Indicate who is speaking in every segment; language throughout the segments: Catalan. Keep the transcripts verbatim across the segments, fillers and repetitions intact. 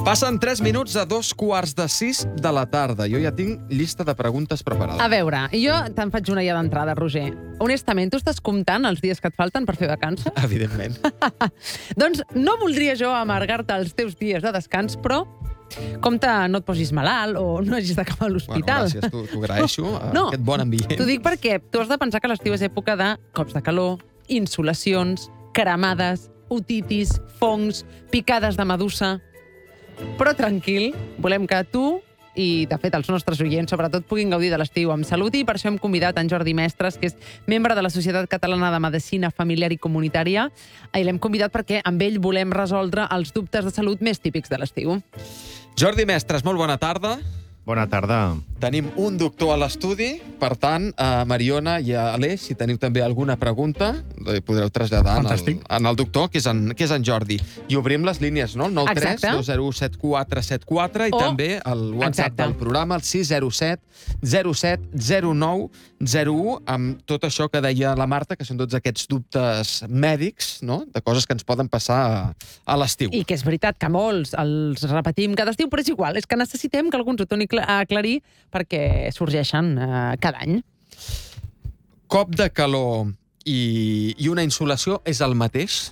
Speaker 1: Passen tres minuts a dos quarts de sis de la tarda. Jo ja tinc llista de preguntes preparades.
Speaker 2: A veure, jo te'n faig una ja d'entrada, Roger. Honestament, tu estàs comptant els dies que et falten per fer vacances?
Speaker 1: Evidentment.
Speaker 2: Doncs no voldria jo amargar-te els teus dies de descans, però compte, no et posis malalt o no hagis d'acabar a l'hospital.
Speaker 1: Bueno, gràcies, t'ho agraeixo,
Speaker 2: no,
Speaker 1: aquest bon ambient.
Speaker 2: T'ho dic perquè tu has de pensar que l'estiu és època de cops de calor, insolacions, cremades, otitis, fongs, picades de medusa. Però tranquil, volem que tu i, de fet, els nostres oients, sobretot, puguin gaudir de l'estiu amb salut, i per això hem convidat en Jordi Mestres, que és membre de la Societat Catalana de Medicina Familiar i Comunitària, i l'hem convidat perquè amb ell volem resoldre els dubtes de salut més típics de l'estiu.
Speaker 1: Jordi Mestres, molt bona tarda.
Speaker 3: Bona tarda.
Speaker 1: Tenim un doctor a l'estudi, per tant, a Mariona i a Aleix, si teniu també alguna pregunta, podreu traslladar en el, en el doctor, que és en, que és en Jordi. I obrim les línies, no? El nou tres dos zero u set quatre set quatre i o, també el WhatsApp exacte. Del programa, el sis zero set zero set zero nou zero u, amb tot això que deia la Marta, que són tots aquests dubtes mèdics, no? De coses que ens poden passar a, a l'estiu.
Speaker 2: I que és veritat que molts els repetim cada estiu, però és igual, és que necessitem que algú ens ho torni a aclarir perquè sorgeixen eh, cada any.
Speaker 1: Cop de calor i, i una insolació és el mateix?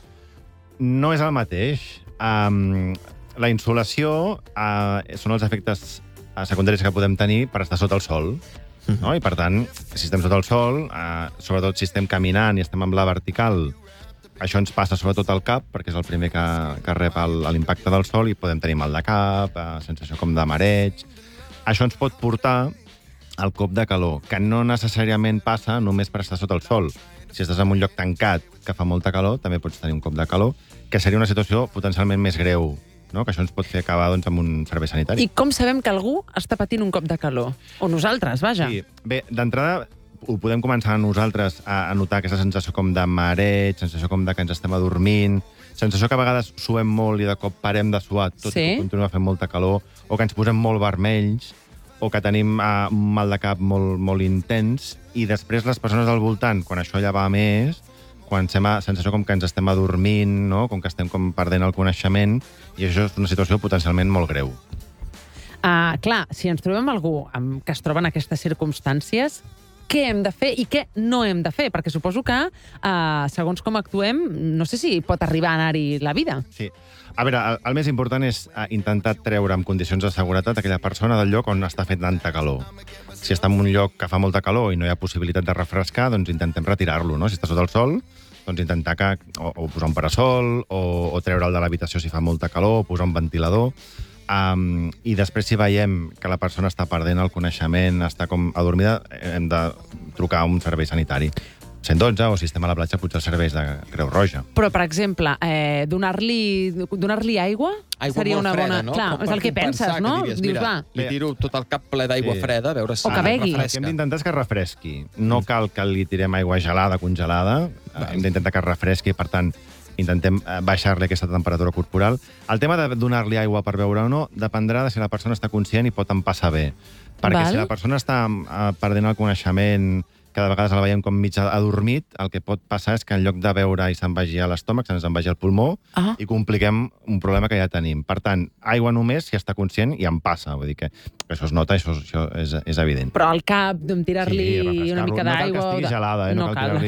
Speaker 3: No és el mateix. Um, la insolació uh, són els efectes secundaris que podem tenir per estar sota el sol. Uh-huh. No? I, per tant, si estem sota el sol, uh, sobretot si estem caminant i estem amb la vertical, això ens passa sobretot al cap, perquè és el primer que, que rep l'impacte del sol, i podem tenir mal de cap, uh, sensació com de mareig. Això ens pot portar al cop de calor, que no necessàriament passa només per estar sota el sol. Si estàs en un lloc tancat que fa molta calor, també pots tenir un cop de calor, que seria una situació potencialment més greu, no? Que això ens pot fer acabar doncs, amb un servei sanitari.
Speaker 2: I com sabem que algú està patint un cop de calor? O nosaltres, vaja.
Speaker 3: Sí. Bé, d'entrada ho podem començar nosaltres a notar aquesta sensació com de mareig, sensació com de que ens estem adormint, sensació que a vegades suem molt i de cop parem de suar, tot sí. I que continua fent molta calor, o que ens posem molt vermells, o que tenim uh, un mal de cap molt, molt intens, i després les persones al voltant, quan això ja va més, quan sembla sensació com que ens estem adormint, no? Com que estem com perdent el coneixement, i això és una situació potencialment molt greu.
Speaker 2: Uh, clar, si ens trobem algú amb, que es troba en aquestes circumstàncies, què hem de fer i què no hem de fer? Perquè suposo que, uh, segons com actuem, no sé si pot arribar a anar-hi la vida.
Speaker 3: Sí. A veure, el, el més important és uh, intentar treure en condicions de seguretat aquella persona del lloc on està fent tanta calor. Si està en un lloc que fa molta calor i no hi ha possibilitat de refrescar, doncs intentem retirar-lo, no? Si està sota el sol, doncs intentar que, o, o posar un parasol, o, o treure'l de l'habitació si fa molta calor, o posar un ventilador. Um, I després, si veiem que la persona està perdent el coneixement, està com adormida, hem de trucar a un servei sanitari. cent dotze, o si estem a la platja, potser els serveis de Creu Roja.
Speaker 2: Però, per exemple, eh, donar-li donar-li aigua,
Speaker 1: aigua
Speaker 2: seria una
Speaker 1: freda,
Speaker 2: bona...
Speaker 1: No?
Speaker 2: Clar, és el que penses, no?
Speaker 1: Que diries,
Speaker 2: Dius,
Speaker 1: mira,
Speaker 2: va.
Speaker 1: Li tiro tot el cap ple d'aigua sí. freda, a veure si
Speaker 2: o que begui.
Speaker 3: El que hem d'intentar és que refresqui. No cal que li tirem aigua gelada, congelada. Val. Hem d'intentar que refresqui, per tant, intentem baixar-li aquesta temperatura corporal. El tema de donar-li aigua per beure o no dependrà de si la persona està conscient i pot empassar bé. Perquè Val. Si la persona està uh, perdent el coneixement, cada vegada la veiem com mig adormit, el que pot passar és que en lloc de beure i se'n vagi a l'estómac, se'ns en vagi al pulmó ah. i compliquem un problema que ja tenim. Per tant, aigua només si està conscient i en passa. Vull dir que això es nota, això, això és, és evident.
Speaker 2: Però al cap, tirar-li sí, una mica d'aigua...
Speaker 3: No cal que estigui gelada, eh?
Speaker 2: No, no cal,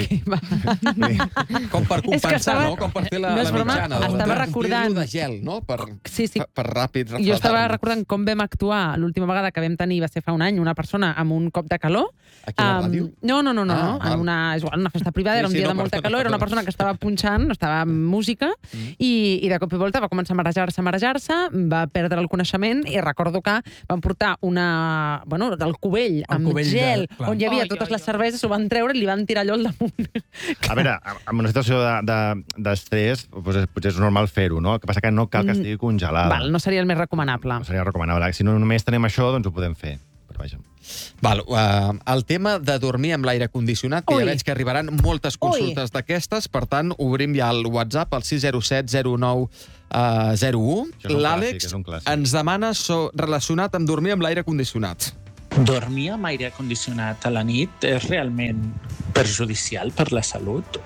Speaker 1: cal com per compensar, estava... no? Com per fer la,
Speaker 2: no
Speaker 1: la mitjana.
Speaker 2: Estava recordant...
Speaker 1: de gel, no? Per,
Speaker 2: sí, sí.
Speaker 1: per, per ràpid refredar.
Speaker 2: Jo estava recordant com vam actuar l'última vegada que vam tenir, va ser fa un any, una persona amb un cop de calor.
Speaker 1: Aquí a la ràdio?
Speaker 2: No, no, no, no. Ah, en una, és igual, una festa privada, era un sí, sí, dia no, de molta calor, era una persona que estava punxant, estava amb música, mm. i, i de cop i volta va començar a marejar-se, a marejar-se, va perdre el coneixement, i recordo que van portar una... Bueno, del cubell, el amb cubell gel, de... on hi havia oh, totes oh, les cerveses, ho van treure i li van tirar allò al damunt.
Speaker 3: A veure, en una situació d'estrès, de, de, potser és normal fer-ho, no? El que passa que no cal que estigui congelada.
Speaker 2: Val, no seria el més recomanable.
Speaker 3: No seria recomanable. Si no només tenim això, doncs ho podem fer. Però vaja.
Speaker 1: Val, uh, el tema de dormir amb l'aire condicionat, que Ui. Ja veig que arribaran moltes consultes d'aquestes, per tant, obrim ja el WhatsApp, el sis zero set zero nou zero u. L'Àlex ens demana so, relacionat amb dormir amb l'aire condicionat.
Speaker 4: Dormir amb aire condicionat a la nit és realment perjudicial per la salut?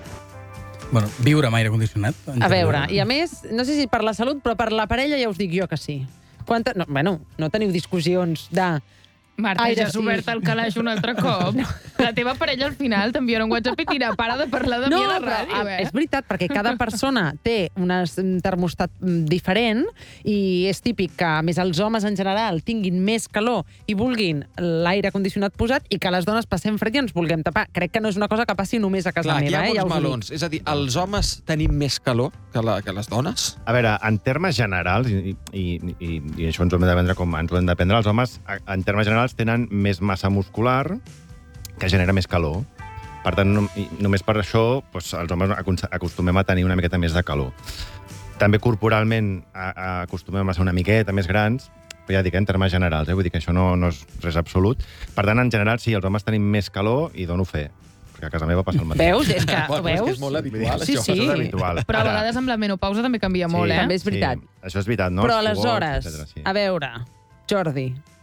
Speaker 5: Bueno, viure amb aire condicionat.
Speaker 2: A veure, i a més, no sé si per la salut, però per la parella ja us dic jo que sí. Quanta... No, bueno, no teniu discussions de...
Speaker 5: Marta,
Speaker 2: Aire,
Speaker 5: ja has obert
Speaker 2: sí.
Speaker 5: el calaix un altre cop. No. La teva parella al final t'enviarà un WhatsApp i dirà para de parlar de
Speaker 2: no,
Speaker 5: mi a la
Speaker 2: però,
Speaker 5: ràdio, eh?
Speaker 2: És veritat, perquè cada persona té un termostat diferent i és típic que, a més, els homes en general tinguin més calor i vulguin l'aire condicionat posat i que les dones passem fred i ens vulguem tapar. Crec que no és una cosa que passi només a casa
Speaker 1: Clar,
Speaker 2: meva.
Speaker 1: Clar,
Speaker 2: eh?
Speaker 1: hi ha
Speaker 2: ja
Speaker 1: molts melons. És a dir, els homes tenim més calor que, la, que les dones?
Speaker 3: A veure, en termes generals, i, i, i, i això ens ho hem de prendre com ens ho hem de prendre, els homes, en termes generals, tenen més massa muscular que genera més calor. Per tant, no, només per això doncs, els homes acostumem a tenir una miqueta més de calor. També corporalment a, a, acostumem a ser una miqueta més grans, però ja dic, en termes generals, eh? Vull dir que això no, no és res absolut. Per tant, en general, sí, els homes tenim més calor i dono fe. Perquè a casa meva passa el mateix.
Speaker 2: Veus? És que,
Speaker 1: bueno,
Speaker 2: veus?
Speaker 1: És, que és molt habitual,
Speaker 2: sí,
Speaker 1: això.
Speaker 2: Sí,
Speaker 3: és habitual.
Speaker 5: Però a vegades amb la menopausa també canvia
Speaker 3: Sí,
Speaker 5: molt, eh?
Speaker 2: també és veritat.
Speaker 3: Sí, això és veritat, no?
Speaker 2: Però
Speaker 3: Els suors,
Speaker 2: aleshores,
Speaker 3: etcètera, sí.
Speaker 2: a veure, Jordi,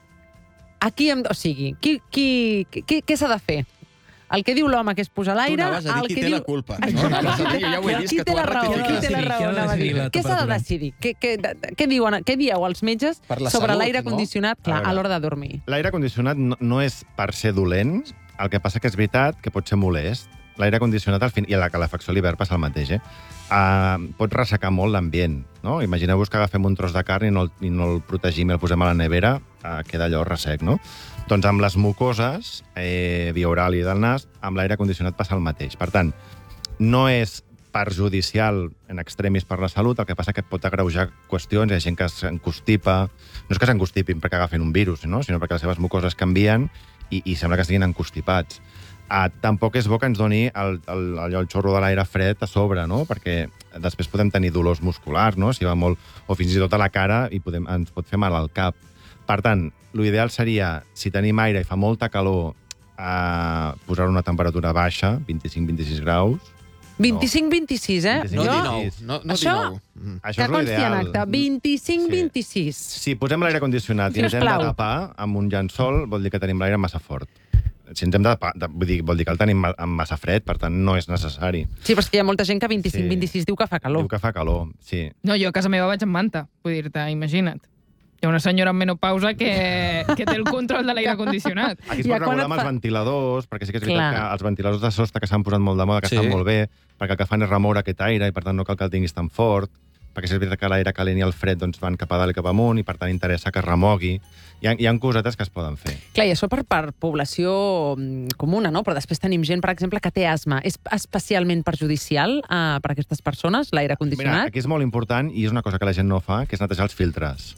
Speaker 2: aquí hem... O sigui, qui, qui, qui, què s'ha de fer? El que diu l'home, que és posar l'aire...
Speaker 1: Tu anaves a dir
Speaker 2: el
Speaker 1: qui
Speaker 2: que
Speaker 1: té
Speaker 2: diu...
Speaker 1: la culpa. No, anaves a dir, jo ja ho he vist,
Speaker 2: Qui
Speaker 1: que
Speaker 2: té
Speaker 1: tu
Speaker 2: la
Speaker 1: has
Speaker 2: raó? Qui
Speaker 1: rectificat.
Speaker 2: té la raó?
Speaker 6: Qui ha de
Speaker 2: Anava a dir.
Speaker 6: decidir la
Speaker 2: Què s'ha de
Speaker 6: temperatura?
Speaker 2: decidir? Què, què, què, diuen, què dieu als metges
Speaker 1: Per la
Speaker 2: sobre
Speaker 1: salut,
Speaker 2: l'aire
Speaker 1: no?
Speaker 2: condicionat clar,
Speaker 3: A veure.
Speaker 2: a l'hora de dormir?
Speaker 3: L'aire condicionat no, no és per ser dolent, el que passa que és veritat que pot ser molest. L'aire condicionat al fin... i la calefacció a l'hivern passa el mateix, eh? Uh, pot ressecar molt l'ambient, no? Imagineu-vos que agafem un tros de carn i no, el- i no el protegim i el posem a la nevera, uh, queda allò ressec, no? Doncs amb les mucoses, eh, via oral i del nas, amb l'aire condicionat passa el mateix. Per tant, no és perjudicial en extremis per la salut, el que passa que pot agreujar qüestions, hi ha gent que s'encostipa, no és que s'encostipin perquè agafen un virus, no? Sinó perquè les seves mucoses canvien i, i sembla que estiguin encostipats. Uh, tampoc és bo que ens doni el, el, allò, el xorro de l'aire fred a sobre, no? Perquè després podem tenir dolors musculars, no? Si va molt, o fins i tot a la cara i podem, ens pot fer mal al cap. Per tant, l'ideal seria, si tenim aire i fa molta calor, uh, posar una temperatura baixa, vint-i-cinc a vint-i-sis graus.
Speaker 2: vint-i-cinc vint-i-sis, eh?
Speaker 3: vint-i-cinc,
Speaker 1: No
Speaker 2: Jo,
Speaker 3: dinou.
Speaker 1: dinou. No, no
Speaker 2: Això-
Speaker 1: dinou. Mm.
Speaker 3: Això
Speaker 2: que
Speaker 3: és
Speaker 2: consti en
Speaker 3: l'ideal.
Speaker 2: acte. vint-i-cinc vint-i-sis.
Speaker 3: Si posem l'aire condicionat i ens hem de
Speaker 2: Sisplau.
Speaker 3: tapar amb un llençol, vol dir que tenim l'aire massa fort. Si ens hem de tapar, de, vull dir, vol dir que el tenim ma- amb massa fred, per tant, no és necessari.
Speaker 2: Sí, però és que hi ha molta gent que vint-i-cinc vint-i-sis diu que fa calor.
Speaker 3: Diu que fa calor, sí.
Speaker 5: No, jo a casa meva vaig amb manta, vull dir-te, imagina't. Hi ha una senyora en menopausa que, que té el control de l'aire condicionat.
Speaker 3: Aquí es
Speaker 2: I a
Speaker 3: pot
Speaker 2: quan
Speaker 3: regular
Speaker 2: et
Speaker 3: amb els
Speaker 2: fa-
Speaker 3: ventiladors, perquè sí que és veritat
Speaker 2: Clar.
Speaker 3: que els ventiladors de sostre que s'han posat molt de moda, que
Speaker 1: Sí.
Speaker 3: estan molt bé, perquè el que fan és remoure aquest aire i per tant no cal que el tinguis tan fort, perquè sí que és veritat que l'aire calent i el fred doncs, van cap a dalt i cap amunt i per tant interessa que es remogui. Hi ha, hi ha cosetes que es poden fer.
Speaker 2: Clar, i això per, per població mm, comuna, no? Però després tenim gent, per exemple, que té asma. És especialment perjudicial uh, per a aquestes persones, l'aire
Speaker 3: Mira,
Speaker 2: condicionat?
Speaker 3: aquí és molt important i és una cosa que la gent no fa, que és netejar els filtres.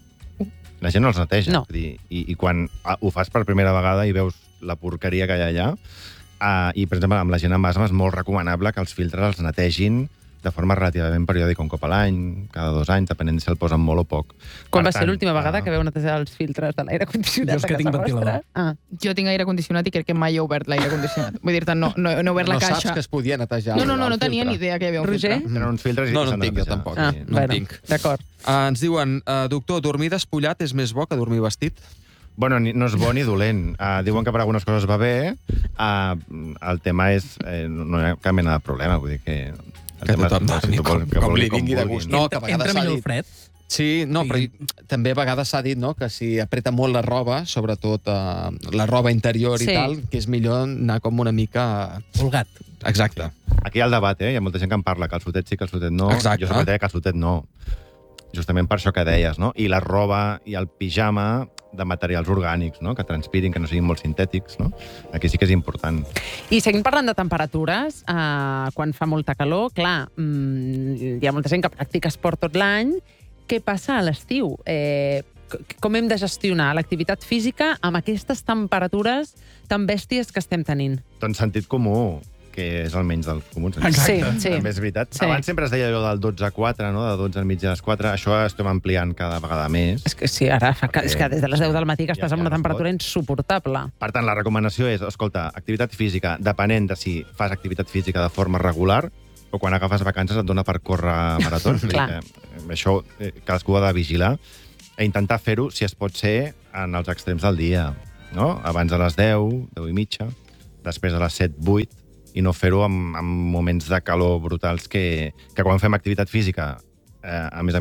Speaker 3: La gent no els neteja.
Speaker 2: No.
Speaker 3: Vull dir, i, I quan ah, ho fas per primera vegada i veus la porqueria que hi ha allà, uh, i, per exemple, amb la gent amb asma és molt recomanable que els filtres els netegin de forma relativament periòdica, un cop a l'any, cada dos anys, depenent si el posen molt o poc.
Speaker 2: Quan
Speaker 3: Per
Speaker 2: va ser
Speaker 3: tant,
Speaker 2: l'última vegada
Speaker 3: ah,
Speaker 2: que veu netejar els filtres de l'aire condicionat?
Speaker 6: Jo és que
Speaker 2: a
Speaker 6: tinc
Speaker 2: casa
Speaker 6: ventilador.
Speaker 2: vostra? Ah.
Speaker 5: Jo tinc aire condicionat i crec que mai he obert l'aire condicionat. Vull dir-te, no, no, no he obert
Speaker 1: No
Speaker 5: la
Speaker 1: saps
Speaker 5: caixa.
Speaker 1: que es podia netejar
Speaker 5: No,
Speaker 1: el-
Speaker 5: no, no,
Speaker 1: el
Speaker 5: no tenia
Speaker 1: filtre.
Speaker 5: ni idea que hi havia un
Speaker 2: Roger?
Speaker 5: filtre.
Speaker 3: Tenen uns filtres i
Speaker 1: No, no
Speaker 3: s'han
Speaker 1: en
Speaker 3: de
Speaker 1: tinc, jo
Speaker 3: netejar.
Speaker 1: tampoc.
Speaker 2: Ah,
Speaker 1: no en
Speaker 2: bueno,
Speaker 1: tinc.
Speaker 2: d'acord.
Speaker 1: Uh, ens diuen, uh, doctor, dormir despullat és més bo que dormir vestit?
Speaker 3: Bueno, ni- no és bo ni dolent. Uh, diuen que per algunes coses va bé. Uh, el tema és... Eh, no hi ha cap mena de problema. Vull dir que... El
Speaker 1: Que
Speaker 3: tema,
Speaker 1: tothom
Speaker 3: no, si
Speaker 1: dormi
Speaker 3: tu vols-
Speaker 1: com,
Speaker 3: que
Speaker 1: com
Speaker 3: vulgui
Speaker 1: li vingui de
Speaker 3: vulgui.
Speaker 1: gust. No, que a vegades
Speaker 6: Entra
Speaker 1: s'ha
Speaker 6: millor el
Speaker 1: dit...
Speaker 6: fred?
Speaker 1: Sí, no, però també a vegades s'ha dit, no?, que si apreta molt la roba, sobretot uh, la roba interior
Speaker 2: Sí.
Speaker 1: i tal, que és millor anar com una mica...
Speaker 6: Holgat.
Speaker 1: Exacte.
Speaker 3: Aquí hi ha el debat, eh? Hi ha molta gent que en parla, calçotet sí, calçotet no.
Speaker 1: Exacte.
Speaker 3: Jo sempre deia calçotet no. Justament per això que deies, no? I la roba i el pijama de materials orgànics, no? Que transpirin, que no siguin molt sintètics, no? Aquí sí que és important.
Speaker 2: I seguint parlant de temperatures, eh, quan fa molta calor, clar, mm, hi ha molta gent que practica esport tot l'any. Què passa a l'estiu? Eh, c- com hem de gestionar l'activitat física amb aquestes temperatures tan bèsties que estem tenint?
Speaker 3: Doncs sentit comú, que és el menys dels comuns.
Speaker 2: Sí, sí.
Speaker 3: També és veritat.
Speaker 2: Sí.
Speaker 3: Abans sempre es deia allò del dotze a quatre, no? De dotze al mig de les quatre. Això estem ampliant cada vegada més.
Speaker 2: És que sí, ara fa que, és que des de les deu del matí que
Speaker 3: Ja-
Speaker 2: estàs amb
Speaker 3: ja
Speaker 2: una
Speaker 3: no es
Speaker 2: temperatura
Speaker 3: pot.
Speaker 2: insuportable.
Speaker 3: Per tant, la recomanació és, escolta, activitat física, depenent de si fas activitat física de forma regular o quan agafes vacances et dona per córrer maratons. Vull dir
Speaker 2: Clar.
Speaker 3: que, eh, això eh, cadascú ha de vigilar i intentar fer-ho, si es pot ser, en els extrems del dia. No? Abans de les deu, deu i mitja, després de les set, vuit, i no fer-ho en, en moments de calor brutals que, que quan fem activitat física, eh, a més a més,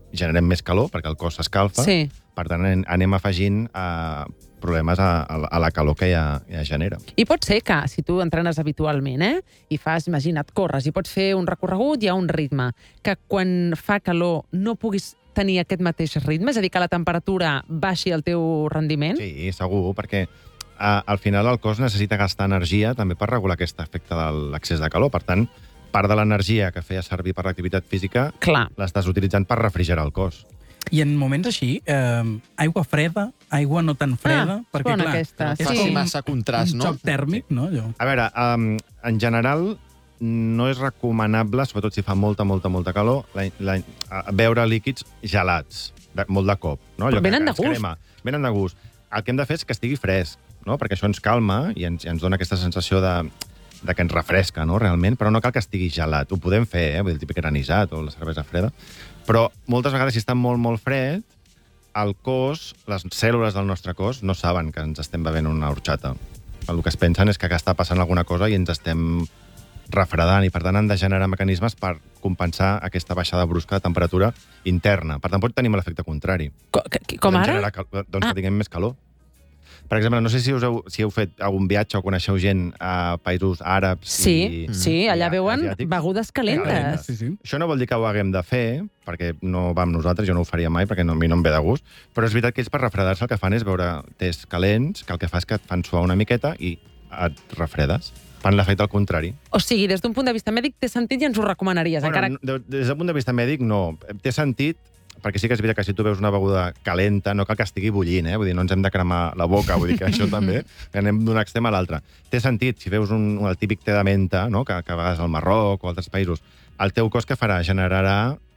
Speaker 3: generem més calor, perquè el cos s'escalfa.
Speaker 2: Sí.
Speaker 3: Per tant, anem afegint uh, problemes a, a la calor que ja, ja genera.
Speaker 2: I pot ser que, si tu entrenes habitualment, eh, i fas, imagina't, corres, i pots fer un recorregut i hi ha un ritme, que quan fa calor no puguis tenir aquest mateix ritme? És a dir, que la temperatura baixi el teu rendiment?
Speaker 3: Sí, segur, perquè uh, al final el cos necessita gastar energia també per regular aquest efecte de l'excés de calor. Per tant, part de l'energia que feia servir per l'activitat física l'estàs utilitzant per refrigerar el cos.
Speaker 6: I en moments així, eh, aigua freda, aigua no tan freda,
Speaker 2: ah,
Speaker 6: perquè clar,
Speaker 2: aquesta.
Speaker 6: és
Speaker 1: sí.
Speaker 6: com
Speaker 1: massa contrast,
Speaker 6: un
Speaker 1: no?
Speaker 6: xoc tèrmic, no? Allò.
Speaker 3: A veure, um, en general no és recomanable, sobretot si fa molta, molta, molta calor, la, la, beure líquids gelats, de, molt de cop. No?
Speaker 2: Però
Speaker 3: Allò
Speaker 2: venen
Speaker 3: que
Speaker 2: de gust.
Speaker 3: Crema. Venen de gust. El que hem de fer és que estigui fresc, no? Perquè això ens calma i ens, i ens dona aquesta sensació de, de que ens refresca, no? Realment, però no cal que estigui gelat. Ho podem fer, eh? El típic granissat o la cervesa freda. Però moltes vegades, si està molt, molt fred, el cos, les cèl·lules del nostre cos, no saben que ens estem bevent una horchata. El que es pensen és que està passant alguna cosa i ens estem refredant, i per tant han de generar mecanismes per compensar aquesta baixada brusca de temperatura interna. Per tant, pot tenir l'efecte contrari.
Speaker 2: Co com ara?
Speaker 3: Generar, doncs
Speaker 2: ah.
Speaker 3: que tinguem més calor. Per exemple, no sé si us heu, si heu fet algun viatge o coneixeu gent a països àrabs
Speaker 2: sí,
Speaker 3: i...
Speaker 2: Sí, allà
Speaker 3: i
Speaker 2: veuen
Speaker 3: asiàtics.
Speaker 2: begudes calentes.
Speaker 6: Sí, sí.
Speaker 3: Això no vol dir que ho haguem de fer, perquè no va amb nosaltres, jo no ho faria mai, perquè no, a mi no em ve de gust, però és veritat que ells per refredar-se el que fan és beure tés calents, que el que fa és que et fan suar una miqueta i et refredes. Fan l'efecte al contrari.
Speaker 2: O sigui, des d'un punt de vista mèdic té sentit i ens ho recomanaries.
Speaker 3: Bueno,
Speaker 2: encara...
Speaker 3: Des del punt de vista mèdic, no. Té sentit, perquè sí que és veritat que si tu veus una beguda calenta, no cal que estigui bullint, eh? Vull dir, no ens hem de cremar la boca, vull dir que això també, que anem d'un extrem a l'altre. Té sentit, si veus un, un, el típic té de menta, no? que, que a vegades al Marroc o altres països, el teu cos que farà? Generarà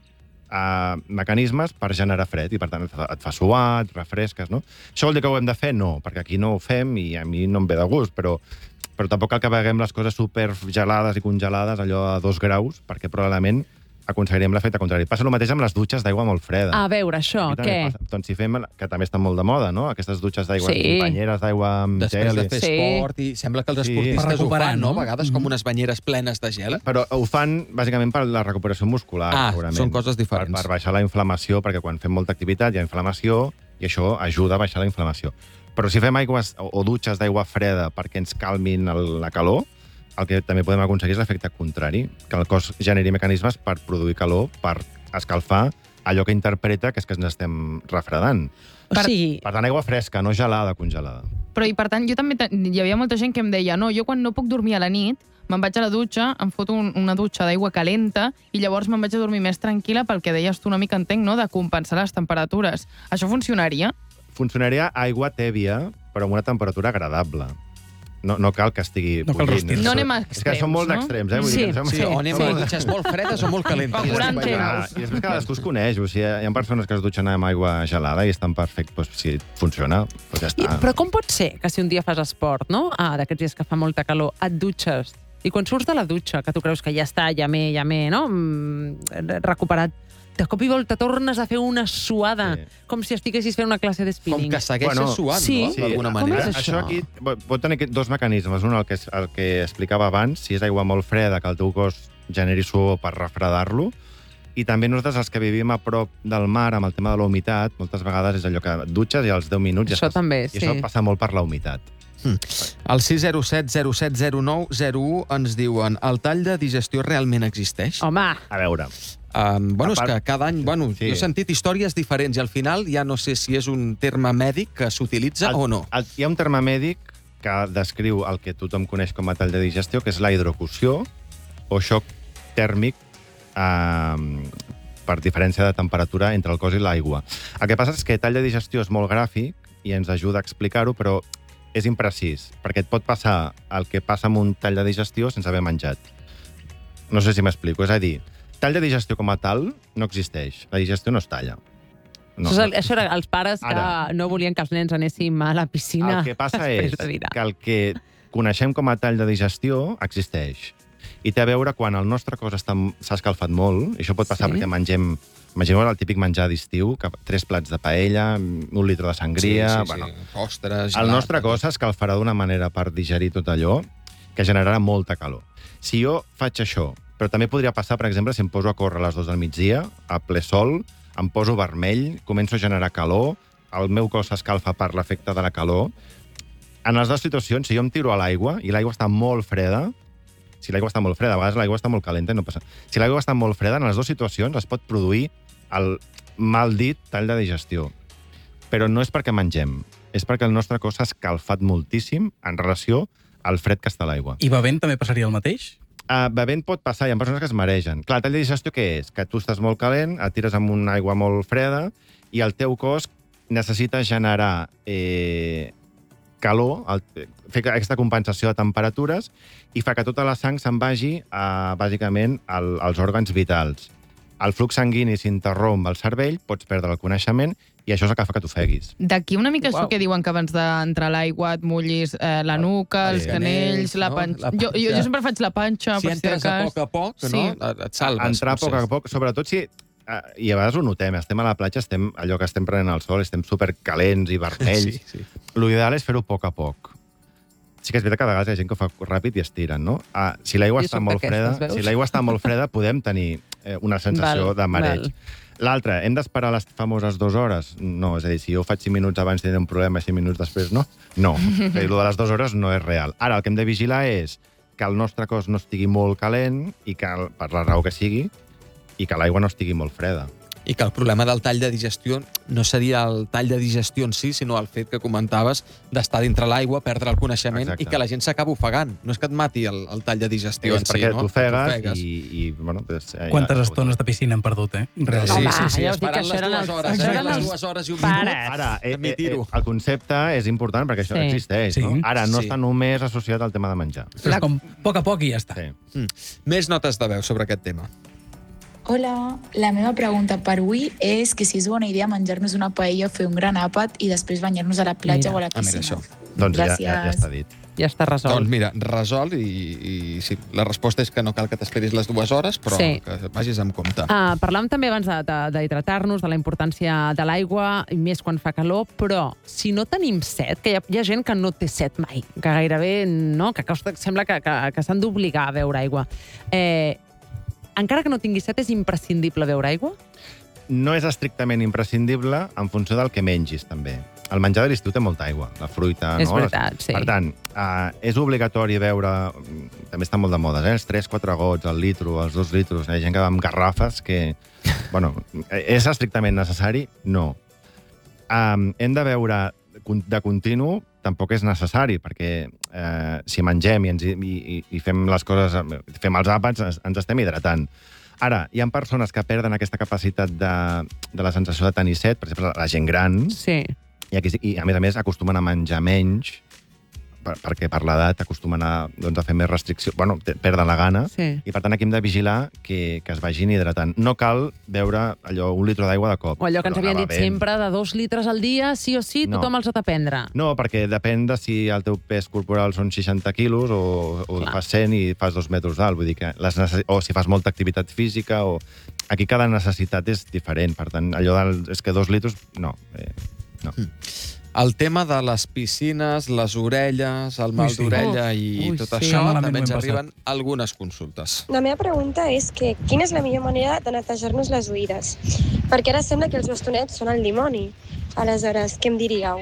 Speaker 3: uh, mecanismes per generar fred, i per tant et fa suar, et refresques, no? Això vol dir que ho hem de fer? No, perquè aquí no ho fem i a mi no em ve de gust, però, però tampoc cal que beguem les coses super gelades i congelades, allò a dos graus, perquè probablement aconseguiríem l'efecte contrari. Passa el mateix amb les dutxes d'aigua molt freda.
Speaker 2: A veure, això, què?
Speaker 3: Passa. Doncs si fem, que també està molt de moda, no? Aquestes dutxes d'aigua,
Speaker 2: sí.
Speaker 3: banyeres d'aigua amb
Speaker 1: Després
Speaker 3: gel.
Speaker 1: de fer
Speaker 2: sí.
Speaker 1: esport, i sembla que els
Speaker 3: Sí.
Speaker 1: esportistes ho fan, no?
Speaker 6: no?
Speaker 1: A vegades com unes banyeres plenes de gel.
Speaker 3: Però ho fan, bàsicament, per la recuperació muscular,
Speaker 1: Ah,
Speaker 3: segurament.
Speaker 1: són coses diferents.
Speaker 3: Per, per baixar la inflamació, perquè quan fem molta activitat hi ha inflamació, i això ajuda a baixar la inflamació. Però si fem aigües o, o dutxes d'aigua freda perquè ens calmin el, la calor, el que també podem aconseguir és l'efecte contrari, que el cos generi mecanismes per produir calor, per escalfar allò que interpreta que és que ens estem refredant.
Speaker 2: O sigui...
Speaker 3: Per tant, aigua fresca, no gelada, congelada.
Speaker 5: Però, i per tant, jo també... Hi havia molta gent que em deia no, jo quan no puc dormir a la nit, me'n vaig a la dutxa, em foto un, una dutxa d'aigua calenta i llavors me'n vaig a dormir més tranquil·la pel que deies tu una mica, entenc, no?, de compensar les temperatures. Això funcionaria?
Speaker 3: Funcionaria aigua tèbia, però amb una temperatura agradable. No, no cal que estigui
Speaker 6: No cal
Speaker 3: bullint.
Speaker 6: rostir-se.
Speaker 5: No anem a
Speaker 3: És que
Speaker 5: extrems,
Speaker 3: són molt
Speaker 5: no?
Speaker 3: d'extrems, eh? Vull
Speaker 2: Sí,
Speaker 3: dir, que ens
Speaker 1: Sí,
Speaker 3: hem-
Speaker 1: o anem a dutxes molt fredes o molt calentes.
Speaker 5: Va curant
Speaker 3: Ah,
Speaker 5: temps.
Speaker 3: I després cadascú es coneix. O sigui, hi ha persones que es dutxen amb aigua gelada i estan perfectes. Doncs, si funciona, doncs ja
Speaker 2: I,
Speaker 3: està.
Speaker 2: però com pot ser que si un dia fas esport, no? Ah, d'aquests dies que fa molta calor, et dutxes, i quan surts de la dutxa, que tu creus que ja està, ja m'he, ja m'he, no?, mm, recuperat, de cop i volta tornes a fer una suada,
Speaker 3: Sí.
Speaker 2: com si estiguessis fent una classe
Speaker 1: Com
Speaker 2: d'spinning.
Speaker 1: que segueixes
Speaker 3: Bueno,
Speaker 1: suant,
Speaker 2: sí.
Speaker 1: no? D'alguna
Speaker 2: Com
Speaker 1: manera.
Speaker 2: és això?
Speaker 3: Això aquí pot tenir dos mecanismes. Un, el que, el que explicava abans, si és aigua molt freda, que el teu cos generi suor per refredar-lo, i també nosaltres, els que vivim a prop del mar, amb el tema de la humitat, moltes vegades és allò que et dutxes i als deu minuts ja
Speaker 2: Això
Speaker 3: estàs...
Speaker 2: també,
Speaker 3: I
Speaker 2: sí.
Speaker 3: això passa molt per la humitat.
Speaker 1: Al sis zero set zero set zero nou zero u ens diuen el tall de digestió realment existeix?
Speaker 2: Home,
Speaker 3: A veure,
Speaker 1: Um, bueno,
Speaker 3: A part-
Speaker 1: és que cada any... Bueno,
Speaker 3: Sí.
Speaker 1: jo he sentit històries diferents i al final ja no sé si és un terme mèdic que s'utilitza
Speaker 3: el,
Speaker 1: o no.
Speaker 3: el, hi ha un terme mèdic que descriu el que tothom coneix com a tall de digestió, que és la hidrocució o xoc tèrmic eh, per diferència de temperatura entre el cos i l'aigua. El que passa és que tall de digestió és molt gràfic i ens ajuda a explicar-ho, però és imprecís, perquè et pot passar el que passa amb un tall de digestió sense haver menjat. No sé si m'explico. És a dir, tall de digestió com a tal no existeix. La digestió no es talla.
Speaker 2: no, això, és el, això era els pares que
Speaker 3: Ara.
Speaker 2: no volien que els nens anéssim a la piscina.
Speaker 3: El que passa és
Speaker 2: després de dinar.
Speaker 3: que el que coneixem com a tall de digestió existeix. I té a veure quan el nostre cos està- s'ha escalfat molt, i això pot passar
Speaker 2: Sí.
Speaker 3: perquè mengem, imagineu el típic menjar d'estiu, que tres plats de paella, un litre de sangria...
Speaker 1: Sí, sí,
Speaker 3: bueno,
Speaker 1: sí. Ostres,
Speaker 3: el
Speaker 1: gelat,
Speaker 3: nostre cos s'escalfarà d'una manera per digerir tot allò que generarà molta calor. Si jo faig això, però també podria passar, per exemple, si em poso a córrer a les dues del migdia, a ple sol, em poso vermell, començo a generar calor, el meu cos s'escalfa per l'efecte de la calor. En les dues situacions, si jo em tiro a l'aigua i l'aigua està molt freda, si l'aigua està molt freda, a vegades l'aigua està molt calenta i no passa. Si l'aigua està molt freda, en les dues situacions es pot produir el mal dit tall de digestió. Però no és perquè mengem, és perquè el nostre cos s'ha escalfat moltíssim en relació al fred que està a l'aigua.
Speaker 6: I bevent també passaria el mateix?
Speaker 3: Uh, bevent pot passar, hi ha persones que es maregen. Clar, el tall de digestió què és? Que tu estàs molt calent, et tires amb una aigua molt freda i el teu cos necessita generar eh, calor, el, fer aquesta compensació de temperatures i fa que tota la sang se'n vagi, a, bàsicament, al, als òrgans vitals. El flux sanguini s'interromp al cervell, pots perdre el coneixement i això és el que fa que t'ofeguis.
Speaker 5: D'aquí una mica
Speaker 2: Uau.
Speaker 5: això que diuen que abans d'entrar a l'aigua et mullis eh, la nuca, els canells, la
Speaker 1: no?
Speaker 5: panxa...
Speaker 1: La
Speaker 5: Jo, jo,
Speaker 1: panxa.
Speaker 5: jo sempre faig la panxa,
Speaker 1: Si
Speaker 5: per si de
Speaker 1: entres a
Speaker 5: cas.
Speaker 1: poc a poc,
Speaker 5: Sí.
Speaker 1: no? Et salves.
Speaker 3: Entrar a poc a poc, sobretot si... Uh, I a vegades ho notem, estem a la platja, estem allò que estem prenent el sol, estem supercalents i vermells.
Speaker 1: Sí, sí.
Speaker 3: L'ideal és fer-ho a poc a poc. Sí que és veritat que a vegades hi ha gent que ho fa ràpid i estiren, no? Ah, si l'aigua
Speaker 2: Jo
Speaker 3: està
Speaker 2: soc
Speaker 3: molt
Speaker 2: d'aquestes,
Speaker 3: freda,
Speaker 2: veus?
Speaker 3: si l'aigua està molt freda, podem tenir eh, una sensació
Speaker 2: Val,
Speaker 3: de mareig.
Speaker 2: val.
Speaker 3: L'altre, hem d'esperar les famoses dues hores? No, és a dir, si jo ho faig cinc minuts abans tindré un problema i cinc minuts després no. No, és a dir, lo de les dues hores no és real. Ara, el que hem de vigilar és que el nostre cos no estigui molt calent i que, per la raó que sigui, i que l'aigua no estigui molt freda.
Speaker 1: I que el problema del tall de digestió no seria el tall de digestió en si, sinó el fet que comentaves d'estar dintre l'aigua, perdre el coneixement
Speaker 3: Exacte.
Speaker 1: i que la gent s'acaba ofegant. No és que et mati el, el tall de digestió
Speaker 3: És
Speaker 1: en si,
Speaker 3: perquè
Speaker 1: no?
Speaker 3: t'ofegues i, i, bueno... Doncs, eh,
Speaker 6: Quantes
Speaker 3: ja,
Speaker 6: estones de piscina hem perdut, eh?
Speaker 1: Sí,
Speaker 6: Realment.
Speaker 2: Home,
Speaker 1: sí, sí,
Speaker 2: ja us dic que
Speaker 1: esperant
Speaker 2: això
Speaker 1: les
Speaker 2: eren
Speaker 1: dues
Speaker 2: els-
Speaker 1: hores.
Speaker 2: això
Speaker 1: Eren
Speaker 2: eren
Speaker 1: les
Speaker 2: els
Speaker 1: dues hores i un
Speaker 2: pares.
Speaker 1: minut.
Speaker 3: Ara, eh, eh,
Speaker 1: Admitir-ho.
Speaker 3: eh, el concepte és important perquè això
Speaker 2: Sí.
Speaker 3: existeix.
Speaker 6: Sí.
Speaker 3: No? Ara, no
Speaker 1: Sí.
Speaker 3: està només associat al tema de menjar.
Speaker 6: Però és com a poc a poc i ja està.
Speaker 3: Sí.
Speaker 1: Mm. Més notes de veu sobre aquest tema.
Speaker 7: Hola, la meva pregunta per avui és que si és bona idea menjar-nos una paella, fer un gran àpat i després banyar-nos a la platja
Speaker 2: Mira.
Speaker 7: o a la
Speaker 1: Ah, mira,
Speaker 7: piscina.
Speaker 1: això.
Speaker 3: Doncs ja, ja, ja
Speaker 7: Gràcies.
Speaker 3: està dit.
Speaker 2: Ja està resolt.
Speaker 1: Doncs mira, resol i, i sí, la resposta és que no cal que t'esperis les dues hores, però
Speaker 2: Sí.
Speaker 1: que vagis amb compte.
Speaker 2: Uh, parlàvem també abans de- de- d'hidratar-nos, de, de la importància de l'aigua, i més quan fa calor, però si no tenim set, que hi ha, hi ha gent que no té set mai, que gairebé no, que costa, sembla que, que, que s'han d'obligar a beure aigua. Eh, encara que no tinguis set, és imprescindible beure aigua?
Speaker 3: No és estrictament imprescindible en funció del que mengis, també. El menjar de l'estiu té molta aigua, la fruita...
Speaker 2: És
Speaker 3: no?
Speaker 2: veritat, sí.
Speaker 3: Per tant, eh, és obligatori beure... També està molt de moda, eh? Els tres quatre gots, el litro, els dos litros. Hi ha gent que va amb garrafes que... Bueno, és estrictament necessari? No. Um, hem de beure de continu? Tampoc és necessari, perquè eh, si mengem i, ens, i, i, i fem les coses, fem els àpats, ens, ens estem hidratant. Ara, hi ha persones que perden aquesta capacitat de, de la sensació de tenir set, per exemple, la gent gran,
Speaker 2: Sí.
Speaker 3: i, aquí, i a més a més acostumen a menjar menys, per, perquè per l'edat acostumen a, doncs, a fer més restricció, bueno, te- perden la gana,
Speaker 2: Sí.
Speaker 3: i per tant aquí hem de vigilar que, que es vagin hidratant. No cal beure allò un litre d'aigua de cop.
Speaker 2: O allò que ens
Speaker 3: però
Speaker 2: havien
Speaker 3: anar
Speaker 2: dit
Speaker 3: bevent.
Speaker 2: sempre, de dos litres al dia, sí o sí,
Speaker 3: No.
Speaker 2: tothom els ha de prendre.
Speaker 3: No, perquè depèn de si el teu pes corporal són seixanta quilos o, o
Speaker 2: Clar.
Speaker 3: fas cent i fas dos metres d'alt. Vull dir que les necess... O si fas molta activitat física, o... Aquí cada necessitat és diferent. Per tant, allò del... és que dos litres... No. Eh, no.
Speaker 1: El tema de les piscines, les orelles, el mal
Speaker 6: Ui, sí.
Speaker 1: d'orella
Speaker 2: Uf,
Speaker 1: i
Speaker 2: ui,
Speaker 1: tot
Speaker 2: sí.
Speaker 1: això,
Speaker 6: Malament
Speaker 1: també
Speaker 6: ho
Speaker 1: ens
Speaker 6: hem
Speaker 1: arriben algunes consultes.
Speaker 8: La meva pregunta és que quina és la millor manera de netejar-nos les oïdes? Perquè ara sembla que els bastonets són el dimoni. Aleshores, què em diríeu?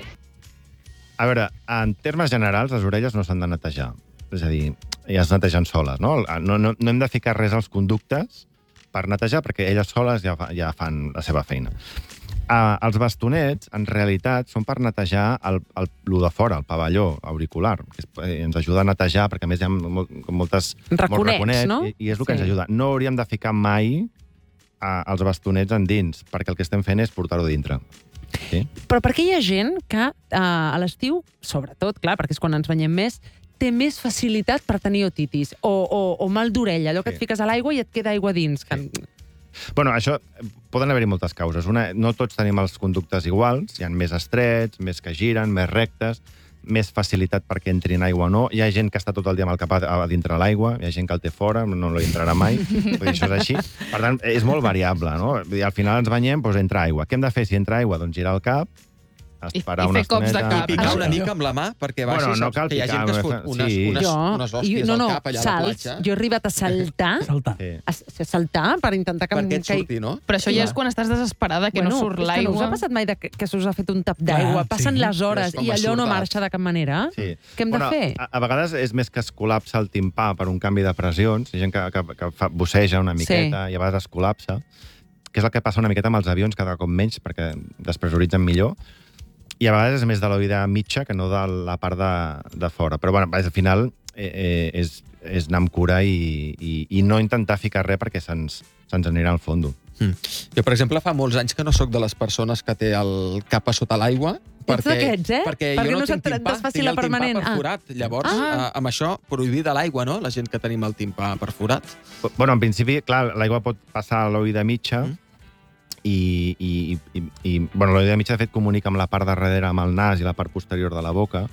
Speaker 3: A veure, en termes generals, les orelles no s'han de netejar. És a dir, ja es netegen soles, no? No, no, no hem de ficar res als conductes per netejar, perquè elles soles ja, fa, ja fan la seva feina. Uh, els bastonets, en realitat, són per netejar el, el, el de fora, el pavelló auricular. Que és, eh, ens ajuda a netejar, perquè a més hi ha mol, moltes,
Speaker 2: Raconets,
Speaker 3: molts raconets,
Speaker 2: no?
Speaker 3: i, i és el que
Speaker 2: Sí.
Speaker 3: ens ajuda. No hauríem de ficar mai uh, els bastonets endins, perquè el que estem fent és portar-ho dintre. Sí?
Speaker 2: Però per què hi ha gent que uh, a l'estiu, sobretot, clar, perquè és quan ens banyem més, té més facilitat per tenir otitis o, o, o mal d'orella, allò que
Speaker 3: Sí.
Speaker 2: et fiques a l'aigua i et queda aigua dins. Que...
Speaker 3: Bueno, això, poden haver-hi moltes causes. Una, no tots tenim els conductes iguals, hi ha més estrets, més que giren, més rectes, més facilitat perquè entrin aigua o no. Hi ha gent que està tot el dia amb el cap a, a dintre l'aigua, hi ha gent que el té fora, no li entrarà mai. Vull dir, això és així. Per tant, és molt variable, no? Vull dir, al final ens banyem, doncs entra aigua. Què hem de fer si entra aigua? Doncs girar el cap esperar
Speaker 5: I
Speaker 3: una
Speaker 5: fer cops de
Speaker 3: estoneta.
Speaker 5: cap.
Speaker 1: I picar
Speaker 2: Ah,
Speaker 1: una
Speaker 2: sí.
Speaker 1: mica amb la mà, perquè baixi,
Speaker 3: Bueno, no
Speaker 1: saps?
Speaker 3: cal
Speaker 1: Que hi ha gent
Speaker 3: picar,
Speaker 1: que es fot
Speaker 3: sí.
Speaker 1: unes, unes,
Speaker 2: Jo,
Speaker 1: unes hòsties
Speaker 2: no, no,
Speaker 1: al cap allà a la
Speaker 2: salts.
Speaker 1: platja.
Speaker 2: Jo he arribat a saltar,
Speaker 6: Saltar.
Speaker 3: Sí.
Speaker 2: a, a saltar per intentar que...
Speaker 1: Perquè
Speaker 2: em
Speaker 1: et
Speaker 2: caigui-
Speaker 1: surti, no?
Speaker 5: Però això ja és quan estàs desesperada, que no surt
Speaker 2: és que no us ha
Speaker 5: l'aigua.
Speaker 2: passat mai de que, que se us ha fet un tap d'aigua,
Speaker 6: Ah,
Speaker 2: passen
Speaker 6: sí.
Speaker 2: les hores
Speaker 1: És com
Speaker 2: i allò no
Speaker 1: assordat.
Speaker 2: marxa de cap manera?
Speaker 3: Sí.
Speaker 2: Què hem de
Speaker 3: Bueno,
Speaker 2: fer?
Speaker 3: A, a vegades és més que es col·lapsa el timpà per un canvi de pressions, hi ha gent que, que, que fa, busseja una miqueta i a vegades es col·lapsa, que és el que passa una miqueta amb els avions, cada cop menys, perquè despressuritzen millor, i a vegades és més de l'oïda mitja que no de la part de, de fora. Però, bueno, al final eh, eh, és, és anar amb cura i, i, i no intentar ficar res perquè se'ns se'ns anirà al fondo.
Speaker 1: Mm. Jo, per exemple, fa molts anys que no sóc de les persones que té el cap a sota l'aigua,
Speaker 2: Ets d'aquests, eh?
Speaker 1: perquè,
Speaker 2: Perquè
Speaker 1: jo no,
Speaker 2: no
Speaker 1: tinc
Speaker 2: se't-
Speaker 1: timpà,
Speaker 2: desfaci
Speaker 1: tinc
Speaker 2: la
Speaker 1: el timpà
Speaker 2: permanent. Ah.
Speaker 1: perforat. Llavors,
Speaker 2: Ah.
Speaker 1: eh, amb això, prohibida l'aigua, no?, la gent que tenim el timpà perforat.
Speaker 3: Bueno, en principi, clar, l'aigua pot passar a l'oïda mitja,
Speaker 1: Mm.
Speaker 3: i, i, i, i bueno, l'oïda mitja, de fet, comunica amb la part de darrere, amb el nas i la part posterior de la boca.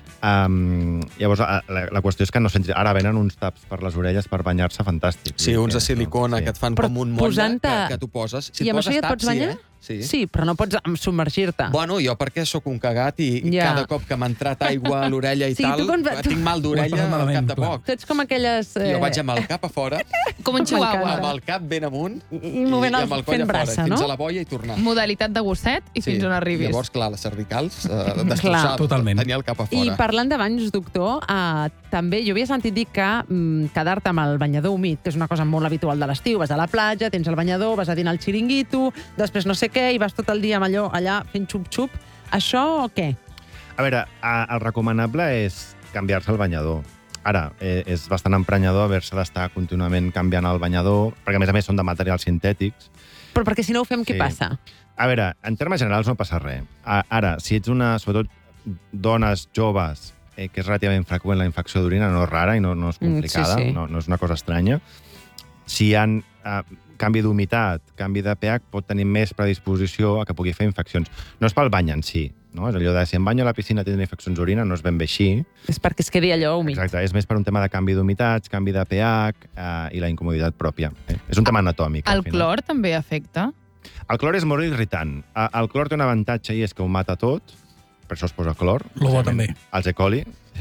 Speaker 3: Um, llavors, la, la qüestió és que no sents... Ara venen uns taps per les orelles per banyar-se fantàstics.
Speaker 1: Sí, uns de silicona que et fan
Speaker 2: Però
Speaker 1: com un motlle
Speaker 2: posant-te-
Speaker 1: que, que tu poses. Si
Speaker 2: I
Speaker 1: et
Speaker 2: amb
Speaker 1: poses
Speaker 2: això ja et
Speaker 1: tap,
Speaker 2: pots banyar?
Speaker 1: Sí, eh? Sí.
Speaker 2: Sí, però no pots em- submergir-te.
Speaker 1: Bueno, jo perquè sóc un cagat i
Speaker 2: Ja.
Speaker 1: cada cop que m'ha entrat aigua a l'orella i
Speaker 2: Sí,
Speaker 1: tal,
Speaker 2: tu quan va- tu-
Speaker 1: tinc mal
Speaker 6: Ho has
Speaker 1: d'orella
Speaker 6: passat
Speaker 1: al
Speaker 6: malament,
Speaker 1: cap de
Speaker 6: clar.
Speaker 1: poc.
Speaker 2: Tu ets com aquelles...
Speaker 1: I jo vaig amb el cap a fora,
Speaker 5: Com un chihuahua.
Speaker 1: amb el cap ben amunt
Speaker 2: I movent el-
Speaker 1: amb el coll
Speaker 2: fent
Speaker 1: a fora,
Speaker 2: braça,
Speaker 1: fins
Speaker 2: no?
Speaker 1: a la boia i tornar.
Speaker 5: Modalitat de gosset i fins on arribis.
Speaker 1: Llavors, clar, les cervicals, eh,
Speaker 2: Clar.
Speaker 1: destrossat,
Speaker 6: Totalment.
Speaker 1: tenia el cap a
Speaker 2: I
Speaker 1: fora.
Speaker 2: parlant de banys, doctor, eh, també jo havia sentit dir que mm, quedar-te amb el banyador humit, que és una cosa molt habitual de l'estiu, vas a la platja, tens el banyador, vas a dinar al xiringuito, després no sé què, i vas tot el dia amb allò allà fent xup-xup. Això què?
Speaker 3: A veure, a, el recomanable és canviar-se el banyador. Ara, eh, és bastant emprenyador haver-se d'estar contínuament canviant el banyador, perquè a més a més són de materials sintètics.
Speaker 2: Però perquè si no ho fem, què
Speaker 3: Sí.
Speaker 2: passa?
Speaker 3: A veure, en termes generals no passa res. A, ara, si ets una, sobretot dones joves, eh, que és relativament freqüent la infecció d'orina, no és rara i no, no és
Speaker 2: Mm, sí,
Speaker 3: complicada,
Speaker 2: sí.
Speaker 3: No, no és una cosa estranya. Si hi ha eh, canvi d'humitat, canvi de pH, pot tenir més predisposició a que pugui fer infeccions. No és pel bany en si, no? És allò de si em banyo a la piscina tindré infeccions d'orina, no és ben bé així.
Speaker 2: És perquè es quedi allò humit.
Speaker 3: Exacte, és més per un tema de canvi d'humitats, canvi de pH eh, i la incomoditat pròpia. Eh? És un tema anatòmic. al
Speaker 5: El
Speaker 3: final.
Speaker 5: clor també afecta?
Speaker 3: El clor és molt irritant. Eh, El clor té un avantatge i és que ho mata tot, per això es posa clor.
Speaker 6: Lo bo també.
Speaker 3: Els E. coli. Sí.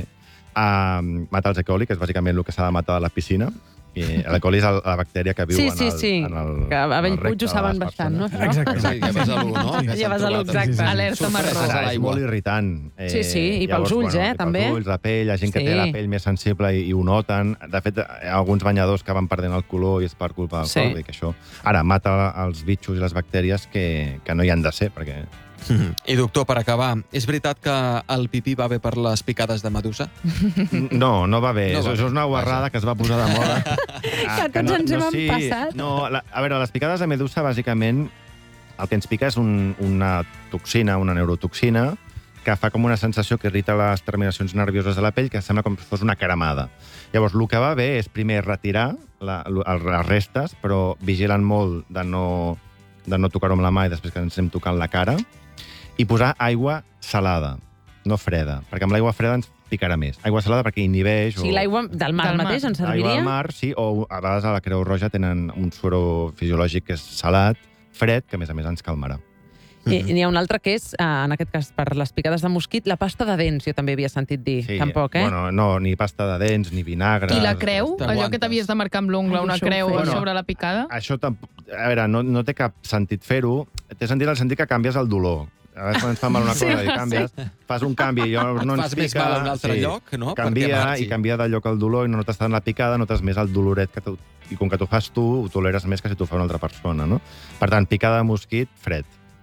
Speaker 3: Uh, mata els E. coli, que és bàsicament el que s'ha de matar a la piscina. I l'E. coli és el- la bactèria que viu
Speaker 2: Sí,
Speaker 3: en
Speaker 2: sí,
Speaker 3: el,
Speaker 2: sí.
Speaker 3: en el
Speaker 2: Que a
Speaker 3: en el
Speaker 2: Bellpuig
Speaker 3: recte
Speaker 2: ho
Speaker 3: de
Speaker 2: saben
Speaker 3: les
Speaker 2: bastant, no?
Speaker 3: persones.
Speaker 6: Exacte.
Speaker 1: Sí, ja vas a l'u, no?
Speaker 2: Ja
Speaker 1: s'han
Speaker 2: vas a l'u,
Speaker 1: trobat
Speaker 2: exacte.
Speaker 1: amb
Speaker 5: Alerta marró.
Speaker 1: sorpreses a
Speaker 3: Ara, és molt
Speaker 1: l'aigua.
Speaker 3: irritant. Eh,
Speaker 2: Sí, sí, i pels ulls, eh,
Speaker 3: i
Speaker 2: també.
Speaker 3: Pels ulls, la pell, hi ha gent que
Speaker 2: Sí.
Speaker 3: té la pell més sensible i, i ho noten. De fet, hi ha alguns banyadors que van perdent el color i és per culpa del
Speaker 2: Sí.
Speaker 3: clor. Que això, ara, mata els bitxos i les bactèries que, que no hi han de ser, perquè...
Speaker 1: I, doctor, per acabar, és veritat que el pipí va bé per les picades de medusa?
Speaker 3: No, no va bé.
Speaker 1: No
Speaker 3: No
Speaker 1: va
Speaker 3: va això
Speaker 1: bé.
Speaker 3: és una guarrada que es va posar de moda. Ah,
Speaker 2: Que tots ens hem empassat.
Speaker 3: No, la, a veure, les picades de medusa, bàsicament, el que ens pica és un, una toxina, una neurotoxina, que fa com una sensació que irrita les terminacions nervioses de la pell, que sembla com si fos una caramada. Llavors, el que va bé és primer retirar la, les restes, però vigilant molt de no, de no tocar-ho amb la mà i després que ens anem tocant la cara, i posar aigua salada, no freda, perquè amb l'aigua freda ens picarà més. Aigua salada perquè inhibeix...
Speaker 2: O sigui, l'aigua del mar
Speaker 5: Del mar.
Speaker 2: mateix ens
Speaker 3: Aigua
Speaker 2: serviria?
Speaker 3: al mar, sí, o a vegades a la Creu Roja tenen un suero fisiològic que és salat, fred, que a més a més ens calmarà.
Speaker 2: I n'hi ha un altre que és, eh, en aquest cas, per les picades de mosquit, la pasta de dents, jo també havia sentit dir. Tampoc, eh?
Speaker 3: Bueno, no, ni pasta de dents, ni vinagre...
Speaker 5: I la creu?
Speaker 1: t'aguantes.
Speaker 5: Allò que t'havies de marcar amb l'ungla,
Speaker 2: Ai,
Speaker 5: una
Speaker 2: això ho
Speaker 5: creu
Speaker 2: feia.
Speaker 5: sobre la picada?
Speaker 3: Això tampoc... A veure, no, no té cap sentit fer-ho. Té sentit el sentit que canvies el dolor. A vegades quan ens fa mal una cosa
Speaker 2: Sí,
Speaker 3: i canvies, fas un canvi i llavors no
Speaker 1: Et
Speaker 3: ens
Speaker 1: fas més
Speaker 3: pica...
Speaker 1: mal a un altre lloc, no? Perquè
Speaker 3: Canvia
Speaker 1: marxi.
Speaker 3: i canvia de lloc el dolor i no notes tant la picada, notes més el doloret que tu... I com que t'ho fas tu, ho toleres més que si t'ho fa una altra persona, no? Per tant, picada de mosquit, fred.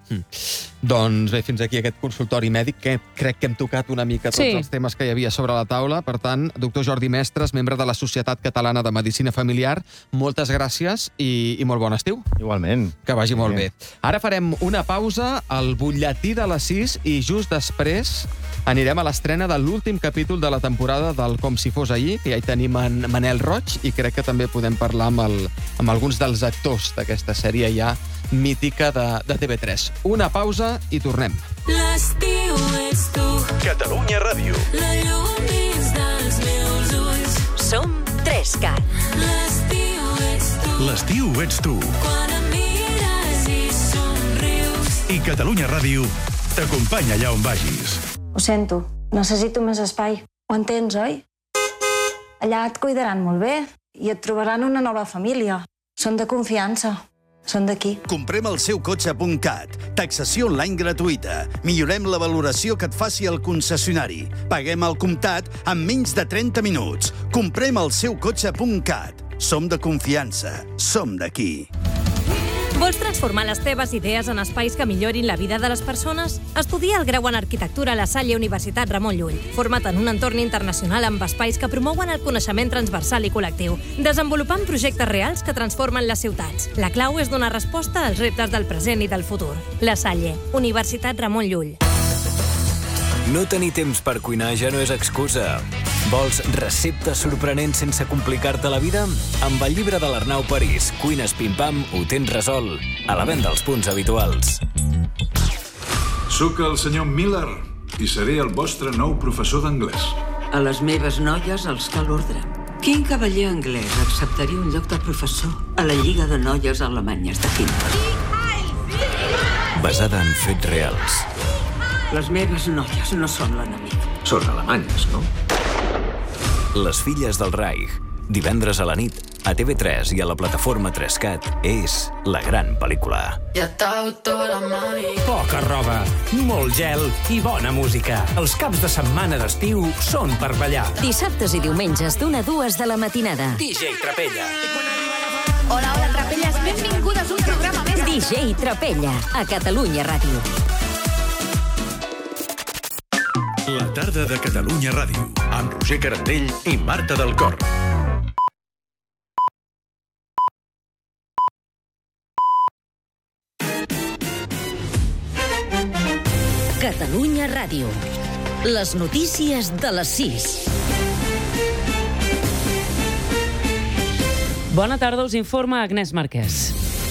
Speaker 1: Doncs bé, fins aquí aquest consultori mèdic, que crec que hem tocat una mica tots
Speaker 2: Sí.
Speaker 1: els temes que hi havia sobre la taula. Per tant, doctor Jordi Mestres, membre de la Societat Catalana de Medicina Familiar, moltes gràcies i, i molt bon estiu.
Speaker 3: Igualment.
Speaker 1: Que vagi molt
Speaker 3: Bé.
Speaker 1: bé. Ara farem una pausa al butlletí de les sis i just després anirem a l'estrena de l'últim capítol de la temporada del Com si fos ahir, que ja hi tenim en Manel Roig, i crec que també podem parlar amb, el, amb alguns dels actors d'aquesta sèrie ja mítica de, de T V tres. Una pausa i tornem.
Speaker 9: L'estiu ets tu,
Speaker 10: Catalunya Ràdio.
Speaker 9: la llum dins dels meus ulls.
Speaker 11: Som Trescat.
Speaker 9: L'estiu ets tu,
Speaker 10: L'estiu ets tu.
Speaker 9: quan em mires i somrius.
Speaker 10: I Catalunya Ràdio t'acompanya allà on vagis.
Speaker 11: Ho sento, necessito més espai. Ho entens, oi? Allà et cuidaran molt bé i et trobaran una nova família. Són de confiança. Són d'aquí.
Speaker 12: Comprem el seu cotxe punt cat. Taxació online gratuïta. Millorem la valoració que et faci el concessionari. Paguem al comptat en menys de trenta minuts. Comprem el seu cotxe punt cat. Som de confiança. Som d'aquí.
Speaker 13: Vols transformar les teves idees en espais que millorin la vida de les persones? Estudia el grau en arquitectura a la Salle Universitat Ramon Llull. Forma't en un entorn internacional amb espais que promouen el coneixement transversal i col·lectiu, desenvolupant projectes reals que transformen les ciutats. La clau és donar resposta als reptes del present i del futur. La Salle, Universitat Ramon Llull.
Speaker 14: No tenir temps per cuinar ja no és excusa. Vols receptes sorprenents sense complicar-te la vida? Amb el llibre de l'Arnau París, Cuines Pim-Pam, ho tens resolt. A la venda als punts habituals.
Speaker 15: Soc el senyor Miller i seré el vostre nou professor d'anglès.
Speaker 16: A les meves noies els cal ordre. Quin cavaller anglès acceptaria un lloc de professor a la Lliga de Noies Alemanyes de Kindle?
Speaker 14: Basada en fets reals.
Speaker 16: Les meves noies no són l'enemic.
Speaker 14: Són alemanyes, no? Les filles del Reich. Divendres a la nit, a T V tres i a la plataforma tres cat, és la gran pel·lícula.
Speaker 17: Poca roba, molt gel i bona música. Els caps de setmana d'estiu són per ballar.
Speaker 18: Dissabtes i diumenges d'una a dues de la matinada.
Speaker 17: D J Trapella.
Speaker 18: Hola, hola, Trapelles. Benvingudes a un programa més. D J Trapella, a Catalunya Ràdio.
Speaker 10: La tarda de Catalunya Ràdio, amb Roger Carandell i Marta del Cor.
Speaker 18: Catalunya Ràdio. Les notícies de les sis.
Speaker 2: Bona tarda, us informa Agnès Marquès.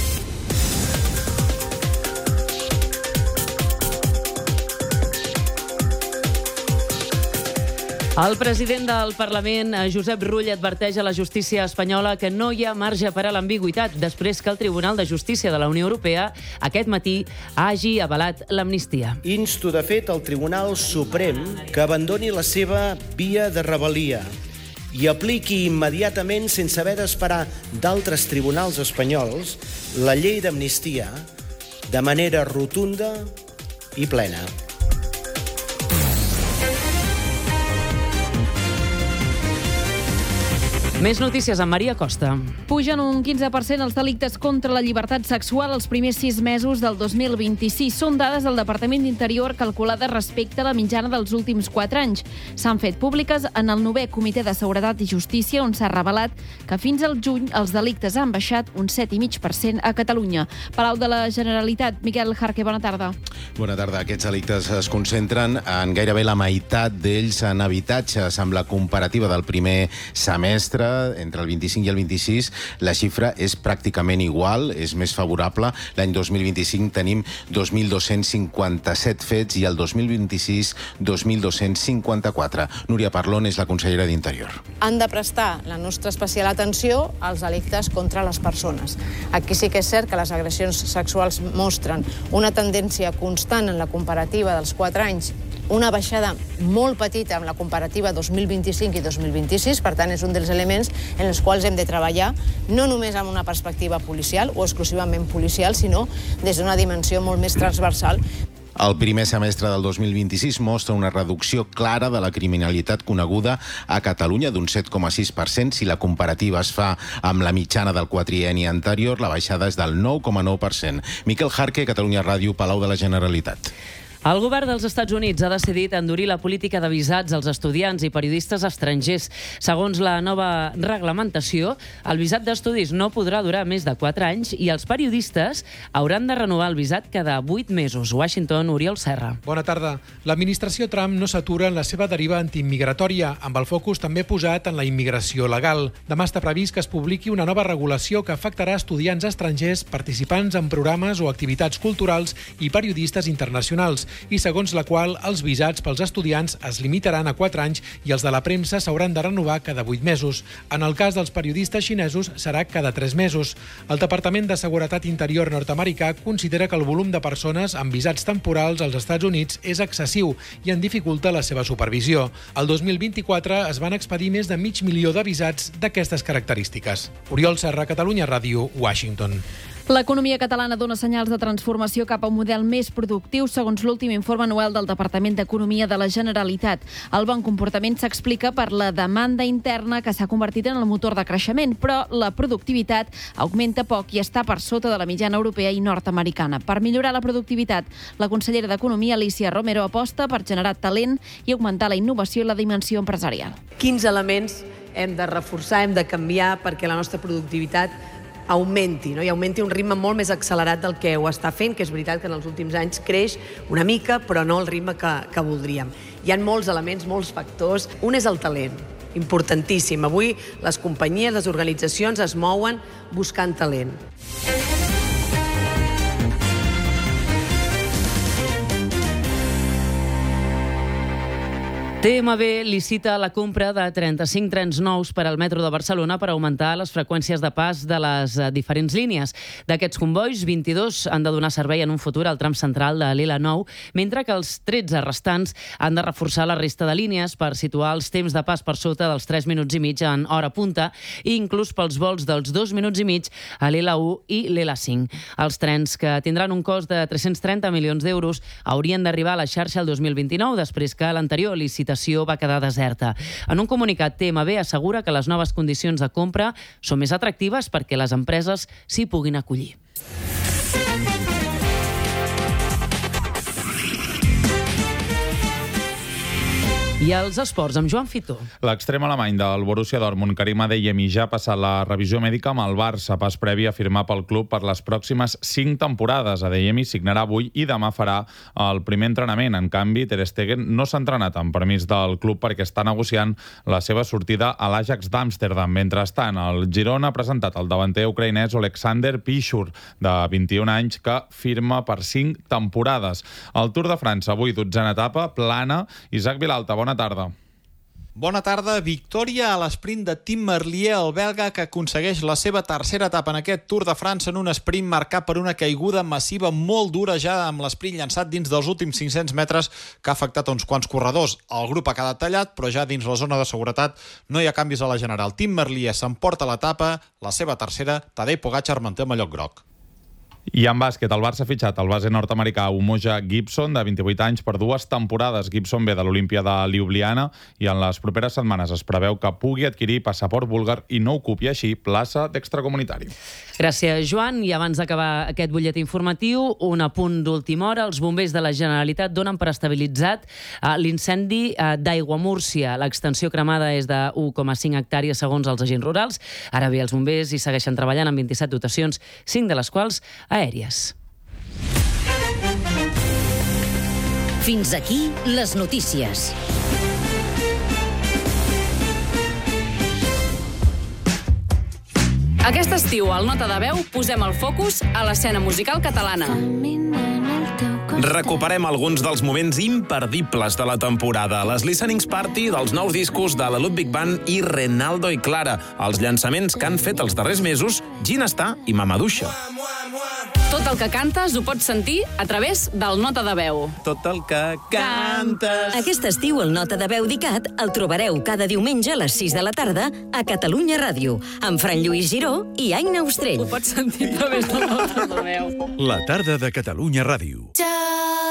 Speaker 2: El president del Parlament, Josep Rull, adverteix a la justícia espanyola que no hi ha marge per a l'ambigüitat després que el Tribunal de Justícia de la Unió Europea aquest matí hagi avalat l'amnistia.
Speaker 19: Insto, de fet, el Tribunal Suprem que abandoni la seva via de rebel·lia i apliqui immediatament, sense haver d'esperar d'altres tribunals espanyols, la llei d'amnistia de manera rotunda i plena.
Speaker 2: Més notícies amb Maria Costa.
Speaker 20: Pugen un quinze per cent els delictes contra la llibertat sexual els primers sis mesos del dos mil vint-i-sis. Són dades del Departament d'Interior calculades respecte a la mitjana dels últims quatre anys. S'han fet públiques en el novè Comitè de Seguretat i Justícia, on s'ha revelat que fins al juny els delictes han baixat un set coma cinc per cent a Catalunya. Palau de la Generalitat, Miquel Jarque, bona tarda.
Speaker 3: Bona tarda. Aquests delictes es concentren en gairebé la meitat d'ells en habitatges. Amb la comparativa del primer semestre, entre el vint-i-cinc i el vint-i-sis, la xifra és pràcticament igual, és més favorable. L'any dos mil vint-i-cinc tenim dos mil dos-cents cinquanta-set fets i el dos mil vint-i-sis dos mil dos-cents cinquanta-quatre. Núria Parlon és la consellera d'Interior.
Speaker 21: Han de prestar la nostra especial atenció als delictes contra les persones. Aquí sí que és cert que les agressions sexuals mostren una tendència constant en la comparativa dels quatre anys, una baixada molt petita en la comparativa dos mil vint-i-cinc i dos mil vint-i-sis, per tant, és un dels elements en els quals hem de treballar, no només amb una perspectiva policial o exclusivament policial, sinó des d'una dimensió molt més transversal.
Speaker 3: El primer semestre del dos mil vint-i-sis mostra una reducció clara de la criminalitat coneguda a Catalunya d'un set coma sis per cent. Si la comparativa es fa amb la mitjana del quatrienni anterior, la baixada és del nou coma nou per cent. Miquel Jarque, Catalunya Ràdio, Palau de la Generalitat.
Speaker 2: El govern dels Estats Units ha decidit endurir la política de visats als estudiants i periodistes estrangers. Segons la nova reglamentació, el visat d'estudis no podrà durar més de quatre anys i els periodistes hauran de renovar el visat cada vuit mesos. Washington, Oriol Serra.
Speaker 22: Bona tarda. L'administració Trump no s'atura en la seva deriva antiimmigratòria, amb el focus també posat en la immigració legal. Demà està previst que es publiqui una nova regulació que afectarà estudiants estrangers, participants en programes o activitats culturals i periodistes internacionals. i segons la qual els visats pels estudiants es limitaran a quatre anys i els de la premsa s'hauran de renovar cada vuit mesos. En el cas dels periodistes xinesos serà cada tres mesos. El Departament de Seguretat Interior nord-americà considera que el volum de persones amb visats temporals als Estats Units és excessiu i en dificulta la seva supervisió. El dos mil vint-i-quatre es van expedir més de mig milió de visats d'aquestes característiques. Oriol Serra, Catalunya Ràdio, Washington.
Speaker 20: L'economia catalana dona senyals de transformació cap a un model més productiu, segons l'últim informe anual del Departament d'Economia de la Generalitat. El bon comportament s'explica per la demanda interna que s'ha convertit en el motor de creixement, però la productivitat augmenta poc i està per sota de la mitjana europea i nord-americana. Per millorar la productivitat, la consellera d'Economia, Alícia Romero, aposta per generar talent i augmentar la innovació i la dimensió empresarial.
Speaker 4: Quins elements hem de reforçar, hem de canviar perquè la nostra productivitat augmenti, no? I augmenti un ritme molt més accelerat del que ho està fent, que és veritat que en els últims anys creix una mica, però no al ritme que, que voldríem. Hi ha molts elements, molts factors. Un és el talent, importantíssim. Avui les companyies, les organitzacions es mouen buscant talent.
Speaker 2: T M B licita la compra de trenta-cinc trens nous per al metro de Barcelona per augmentar les freqüències de pas de les diferents línies. D'aquests convois, vint-i-dos han de donar servei en un futur al tram central de l'L nou, mentre que els tretze restants han de reforçar la resta de línies per situar els temps de pas per sota dels tres minuts i mig en hora punta i inclús pels vols dels dos minuts i mig a l'L u i l'L cinc. Els trens, que tindran un cost de tres-cents trenta milions d'euros, haurien d'arribar a la xarxa el dos mil vint-i-nou, després que l'anterior licitació va quedar deserta. En un comunicat, T M B assegura que les noves condicions de compra són més atractives perquè les empreses s'hi puguin acollir. I els esports, amb Joan Fitó.
Speaker 7: L'extrem alemany del Borussia Dortmund, Karim Adeyemi, ja ha passat la revisió mèdica amb el Barça, pas previ a firmar pel club per les pròximes cinc temporades. Adeyemi signarà avui i demà farà el primer entrenament. En canvi, Ter Stegen no s'ha entrenat amb permís del club perquè està negociant la seva sortida a l'Ajax d'Amsterdam. Mentrestant, el Girona ha presentat el davanter ucraïnès Oleksandr Pichur, de vint-i-un anys, que firma per cinc temporades. El Tour de França, avui dotzena etapa, plana. Isaac Vilalta, bona tarda.
Speaker 23: Bona tarda. Victòria a l'esprint de Tim Merlier, el belga, que aconsegueix la seva tercera etapa en aquest Tour de França en un sprint marcat per una caiguda massiva molt dura ja amb l'esprint llançat dins dels últims cinc-cents metres que ha afectat uns quants corredors. El grup ha quedat tallat, però ja dins la zona de seguretat no hi ha canvis a la general. Tim Merlier s'emporta l'etapa, la seva tercera. Tadej Pogačar manté el mallot groc.
Speaker 7: I en bàsquet, el Barça ha fitxat el base nord-americà Umoja Gibson, de vint-i-vuit anys, per dues temporades. Gibson ve de l'Olimpia de Ljubljana i en les properes setmanes es preveu que pugui adquirir passaport búlgar i no ocupi així plaça d'extracomunitari.
Speaker 2: Gràcies, Joan. I abans d'acabar aquest butlletí informatiu, un apunt d'última hora. Els bombers de la Generalitat donen per estabilitzat l'incendi d'Aiguamúrcia. L'extensió cremada és de u coma cinc hectàrees segons els agents rurals. Ara bé, els bombers hi segueixen treballant amb vint-i-set dotacions, cinc de les quals aèries.
Speaker 18: Fins aquí les notícies.
Speaker 24: Aquest estiu, al Nota de Veu, posem el focus a l'escena musical catalana.
Speaker 17: Recuperem alguns dels moments imperdibles de la temporada. Les listenings party dels nous discos de la Ludwig Band i Renaldo i Clara. Els llançaments que han fet els darrers mesos Ginestar i Mamaduixa.
Speaker 24: Tot el que cantes ho pots sentir a través del Nota de Veu.
Speaker 17: Tot el que cantes...
Speaker 18: Aquest estiu el Nota de Veu Dicat el trobareu cada diumenge a les sis de la tarda a Catalunya Ràdio, amb Fran Lluís Giró i Aina Ostrell.
Speaker 24: Ho pots sentir a través del Nota de Veu.
Speaker 10: La tarda de Catalunya Ràdio.